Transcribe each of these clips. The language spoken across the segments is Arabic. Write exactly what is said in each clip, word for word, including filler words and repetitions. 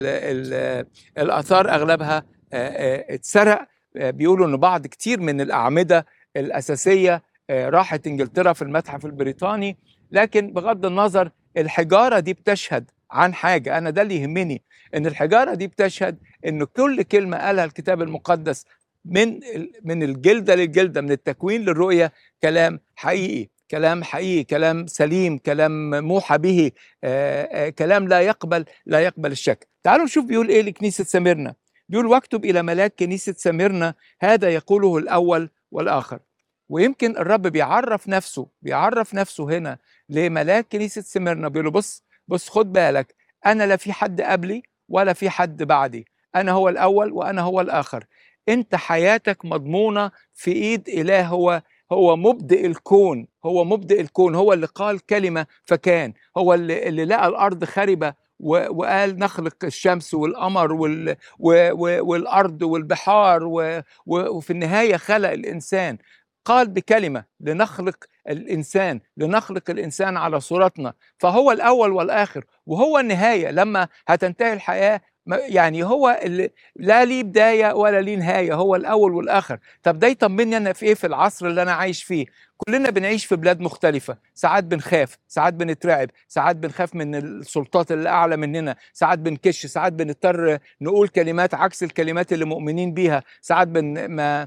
ال الآثار أغلبها آآ آآ اتسرق. آآ بيقولوا إن بعض كتير من الأعمدة الأساسية آآ راحت إنجلترا في المتحف البريطاني، لكن بغض النظر الحجارة دي بتشهد عن حاجة، أنا ده اللي يهمني، إن الحجارة دي بتشهد إن كل كلمة قالها الكتاب المقدس من ال من الجلدة للجلدة، من التكوين للرؤية، كلام حقيقي، كلام حقيقي، كلام سليم، كلام موحى به، آآ آآ كلام لا يقبل لا يقبل الشك. تعالوا نشوف بيقول إيه لكنيسة سميرنا. بيقول: واكتب إلى ملاك كنيسة سميرنا هذا يقوله الأول والآخر. ويمكن الرب بيعرف نفسه بيعرف نفسه هنا لملاك كنيسة سميرنا، بيقول له: بص بص خد بالك، أنا لا في حد قبلي ولا في حد بعدي، أنا هو الأول وأنا هو الآخر. أنت حياتك مضمونة في إيد إله، هو هو مبدئ الكون، هو مبدئ الكون، هو اللي قال كلمة فكان، هو اللي, اللي لقى الأرض خربة وقال نخلق الشمس والقمر وال و و والأرض والبحار و و وفي النهاية خلق الإنسان. قال بكلمة لنخلق الإنسان، لنخلق الإنسان على صورتنا، فهو الأول والآخر وهو النهاية. لما هتنتهي الحياة يعني هو اللي لا ليه بداية ولا ليه نهاية، هو الأول والآخر. طب ده يطمني أنا في إيه في العصر اللي أنا عايش فيه؟ كلنا بنعيش في بلاد مختلفة، ساعات بنخاف، ساعات بنترعب، ساعات بنخاف من السلطات اللي أعلى مننا، ساعات بنكش، ساعات بنضطر نقول كلمات عكس الكلمات اللي مؤمنين بيها، ساعات بن ما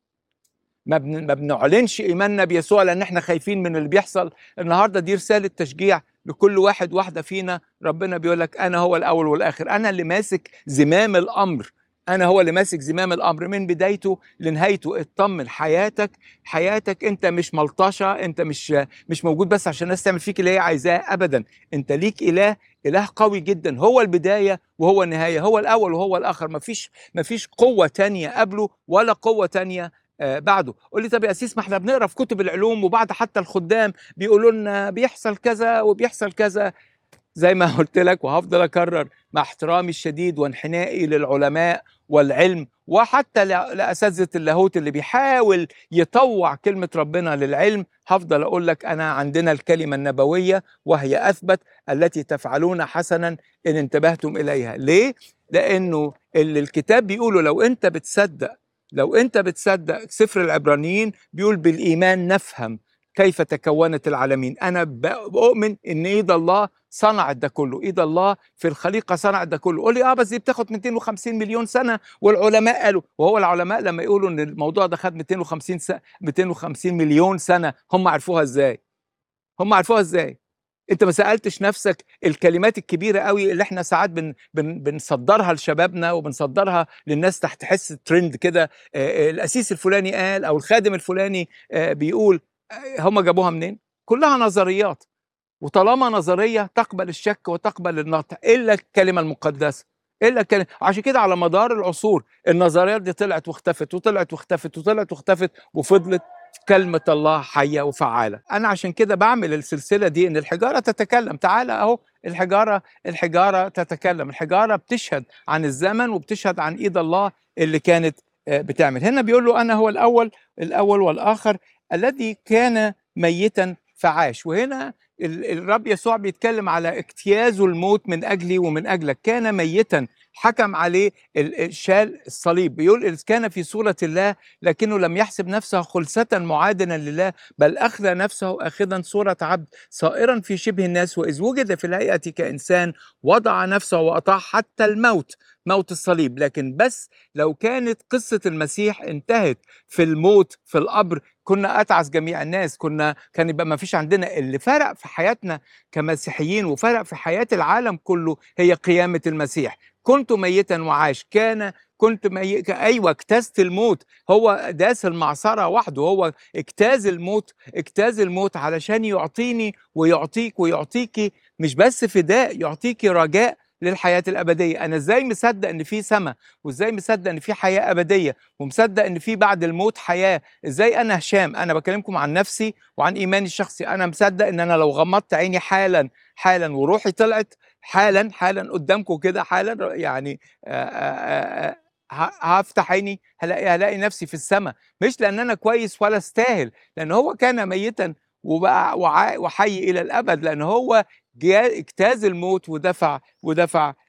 ما, بن... ما بنعلنش إيماننا بيسوع لأن احنا خايفين من اللي بيحصل. النهاردة دي رسالة تشجيع لكل واحد واحدة فينا. ربنا بيقول لك أنا هو الأول والآخر، أنا اللي ماسك زمام الأمر، أنا هو اللي ماسك زمام الأمر من بدايته لنهايته. اطمن، حياتك حياتك أنت مش ملطشة، أنت مش مش موجود بس عشان الناس تعمل فيك اللي هي عايزاه، أبدا. أنت ليك إله، إله قوي جدا، هو البداية وهو النهاية، هو الأول وهو الآخر. مفيش مفيش قوة تانية قبله ولا قوة تانية آه بعده. قول لي: طب يا أسيس، ما احنا بنقرا في كتب العلوم وبعد حتى الخدام بيقولوا لنا بيحصل كذا وبيحصل كذا. زي ما قلت لك وهفضل اكرر مع احترامي الشديد وانحنائي للعلماء والعلم وحتى لاساتذه اللاهوت اللي بيحاول يطوع كلمه ربنا للعلم، هفضل اقول لك انا عندنا الكلمه النبويه وهي اثبت: التي تفعلون حسنا ان انتبهتم اليها. ليه؟ لانه اللي الكتاب بيقوله، لو انت بتصدق لو انت بتصدق سفر العبرانيين بيقول: بالايمان نفهم كيف تكونت العالمين. انا بؤمن ان ايد الله صنعت ده كله، ايد الله في الخليقه صنعت ده كله. قول لي: اه بس دي بتاخد مئتين وخمسين مليون سنه والعلماء قالوا. وهو العلماء لما يقولوا ان الموضوع ده خد مئتين وخمسين سنة مئتين وخمسين مليون سنه، هم عرفوها ازاي؟ هم عرفوها ازاي؟ انت ما سالتش نفسك الكلمات الكبيره قوي اللي احنا ساعات بن بن بنصدرها لشبابنا وبنصدرها للناس تحت حس ترند كده، القسيس الفلاني قال او الخادم الفلاني آه بيقول، آه هم جابوها منين؟ كلها نظريات، وطالما نظريه تقبل الشك وتقبل النطق الا الكلمه المقدسه، الا الكلمه. عشان كده على مدار العصور النظريات دي طلعت واختفت وطلعت واختفت وطلعت واختفت، وفضلت كلمة الله حية وفعالة. أنا عشان كده بعمل السلسلة دي إن الحجارة تتكلم. تعالى أهو، الحجارة الحجارة تتكلم، الحجارة بتشهد عن الزمن وبتشهد عن إيد الله اللي كانت بتعمل. هنا بيقول له: أنا هو الأول الأول والآخر الذي كان ميتا فعاش. وهنا الرب يسوع بيتكلم على اجتيازه الموت من أجلي ومن أجلك. كان ميتا، حكم عليه شال الصليب. بيقول: كان في صورة الله لكنه لم يحسب نفسه خلسة معادنا لله، بل أخذ نفسه أخذا صورة عبد صائرا في شبه الناس، وإذ وجد في الهيئة كإنسان وضع نفسه وأطاع حتى الموت، موت الصليب. لكن بس لو كانت قصة المسيح انتهت في الموت في القبر كنا أتعس جميع الناس، كنا كان يبقى ما فيش عندنا. اللي فرق في حياتنا كمسيحيين وفرق في حياة العالم كله هي قيامة المسيح. كنت ميتا وعاش، كان كنت ميت، ايوه اجتزت الموت. هو داس المعصره وحده، هو اجتاز الموت اجتاز الموت علشان يعطيني ويعطيك ويعطيكي مش بس فداء، يعطيكي رجاء للحياه الابديه. انا ازاي مصدق ان في سماء، وازاي مصدق ان في حياه ابديه، ومصدق ان في بعد الموت حياه؟ ازاي انا هشام، انا بكلمكم عن نفسي وعن ايماني الشخصي، انا مصدق ان انا لو غمضت عيني حالا حالا وروحي طلعت حالا حالا قدامكم كده حالا، يعني آآ آآ هفتح عيني هلاقي هلاقي نفسي في السماء، مش لان انا كويس ولا استاهل، لان هو كان ميتا وبقى وحي الى الابد، لان هو اجتاز الموت ودفع ودفع